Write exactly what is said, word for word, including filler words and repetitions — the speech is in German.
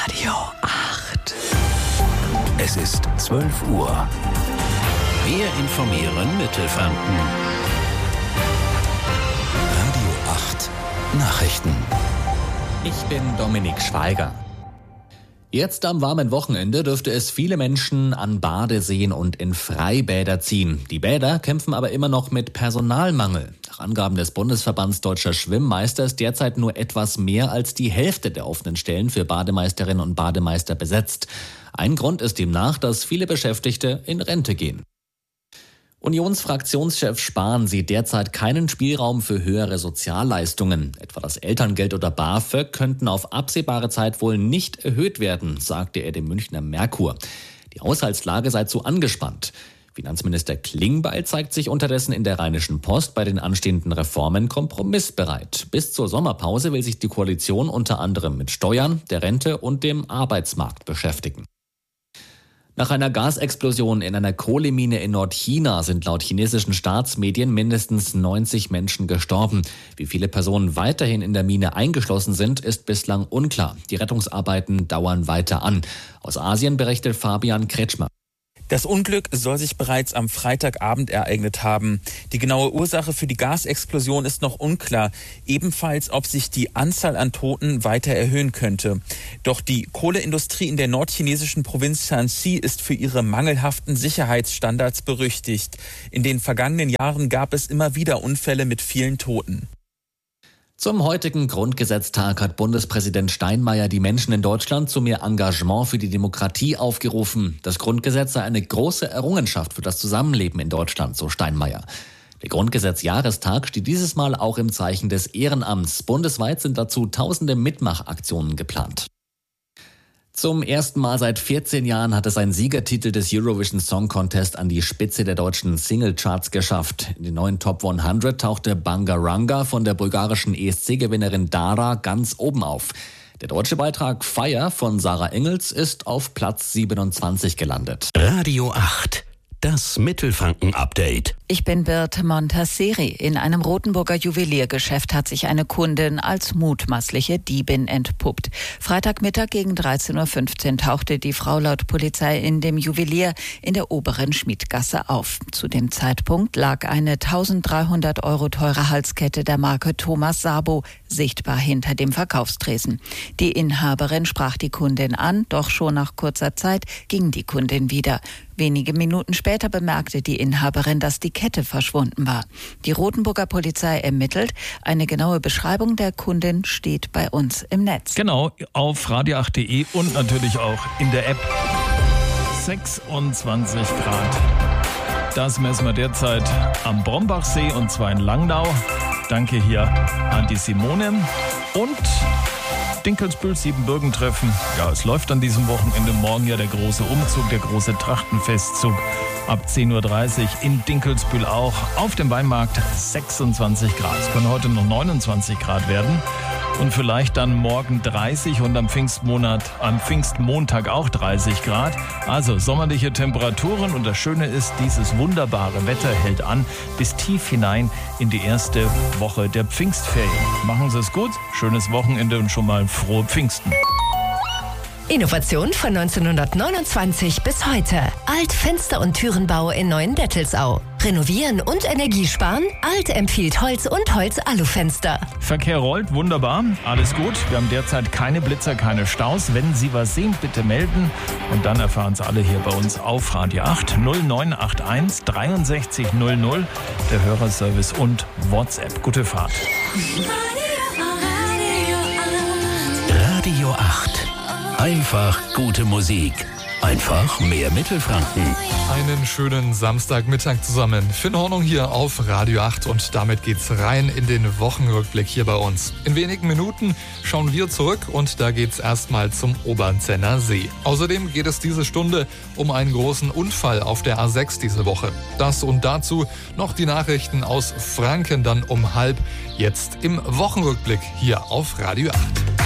Radio acht. Es ist zwölf Uhr. Wir informieren Mittelfranken. Radio acht Nachrichten. Ich bin Dominik Schweiger. Jetzt am warmen Wochenende dürfte es viele Menschen an Badeseen und in Freibäder ziehen. Die Bäder kämpfen aber immer noch mit Personalmangel. Nach Angaben des Bundesverbands Deutscher Schwimmmeister ist derzeit nur etwas mehr als die Hälfte der offenen Stellen für Bademeisterinnen und Bademeister besetzt. Ein Grund ist demnach, dass viele Beschäftigte in Rente gehen. Unionsfraktionschef Spahn sieht derzeit keinen Spielraum für höhere Sozialleistungen. Etwa das Elterngeld oder BAföG könnten auf absehbare Zeit wohl nicht erhöht werden, sagte er dem Münchner Merkur. Die Haushaltslage sei zu angespannt. Finanzminister Klingbeil zeigt sich unterdessen in der Rheinischen Post bei den anstehenden Reformen kompromissbereit. Bis zur Sommerpause will sich die Koalition unter anderem mit Steuern, der Rente und dem Arbeitsmarkt beschäftigen. Nach einer Gasexplosion in einer Kohlemine in Nordchina sind laut chinesischen Staatsmedien mindestens neunzig Menschen gestorben. Wie viele Personen weiterhin in der Mine eingeschlossen sind, ist bislang unklar. Die Rettungsarbeiten dauern weiter an. Aus Asien berichtet Fabian Kretschmer. Das Unglück soll sich bereits am Freitagabend ereignet haben. Die genaue Ursache für die Gasexplosion ist noch unklar. Ebenfalls, ob sich die Anzahl an Toten weiter erhöhen könnte. Doch die Kohleindustrie in der nordchinesischen Provinz Shanxi ist für ihre mangelhaften Sicherheitsstandards berüchtigt. In den vergangenen Jahren gab es immer wieder Unfälle mit vielen Toten. Zum heutigen Grundgesetztag hat Bundespräsident Steinmeier die Menschen in Deutschland zu mehr Engagement für die Demokratie aufgerufen. Das Grundgesetz sei eine große Errungenschaft für das Zusammenleben in Deutschland, so Steinmeier. Der Grundgesetz-Jahrestag steht dieses Mal auch im Zeichen des Ehrenamts. Bundesweit sind dazu tausende Mitmachaktionen geplant. Zum ersten Mal seit vierzehn Jahren hat es ein Siegertitel des Eurovision Song Contest an die Spitze der deutschen Singlecharts geschafft. In den neuen Top hundert tauchte Bangaranga von der bulgarischen E S C-Gewinnerin Dara ganz oben auf. Der deutsche Beitrag Fire von Sarah Engels ist auf Platz siebenundzwanzig gelandet. Radio acht. Das Mittelfranken-Update. Ich bin Birte Montasseri. In einem Rothenburger Juweliergeschäft hat sich eine Kundin als mutmaßliche Diebin entpuppt. Freitagmittag gegen dreizehn Uhr fünfzehn tauchte die Frau laut Polizei in dem Juwelier in der oberen Schmiedgasse auf. Zu dem Zeitpunkt lag eine eintausenddreihundert Euro teure Halskette der Marke Thomas Sabo sichtbar hinter dem Verkaufstresen. Die Inhaberin sprach die Kundin an, doch schon nach kurzer Zeit ging die Kundin wieder. Wenige Minuten später bemerkte die Inhaberin, dass die Kette verschwunden war. Die Rothenburger Polizei ermittelt. Eine genaue Beschreibung der Kundin steht bei uns im Netz. Genau, auf radio acht punkt de und natürlich auch in der App. sechsundzwanzig Grad. Das messen wir derzeit am Brombachsee und zwar in Langnau. Danke hier an die Simone und Dinkelsbühl, Siebenbürgen-Treffen. Ja, es läuft an diesem Wochenende. Morgen ja der große Umzug, der große Trachtenfestzug ab zehn Uhr dreißig in Dinkelsbühl auch. Auf dem Weinmarkt sechsundzwanzig Grad. Es können heute noch neunundzwanzig Grad werden. Und vielleicht dann morgen dreißig und am Pfingstmonat, am Pfingstmontag auch dreißig Grad. Also sommerliche Temperaturen und das Schöne ist, dieses wunderbare Wetter hält an bis tief hinein in die erste Woche der Pfingstferien. Machen Sie es gut, schönes Wochenende und schon mal frohe Pfingsten. Innovation von neunzehnhundertneunundzwanzig bis heute. Alt Fenster- und Türenbau in Neuendettelsau. Renovieren und Energiesparen? Alt empfiehlt Holz und Holz-Alufenster. Verkehr rollt, wunderbar, alles gut. Wir haben derzeit keine Blitzer, keine Staus. Wenn Sie was sehen, bitte melden. Und dann erfahren Sie alle hier bei uns auf Radio acht null neun acht eins dreiundsechzig null null. Der Hörerservice und WhatsApp. Gute Fahrt. Radio acht. Einfach gute Musik. Einfach mehr Mittelfranken. Einen schönen Samstagmittag zusammen. Finn Hornung hier auf Radio acht und damit geht's rein in den Wochenrückblick hier bei uns. In wenigen Minuten schauen wir zurück und da geht's erstmal zum Obernzenner See. Außerdem geht es diese Stunde um einen großen Unfall auf der A sechs diese Woche. Das und dazu noch die Nachrichten aus Franken dann um halb. Jetzt im Wochenrückblick hier auf Radio acht.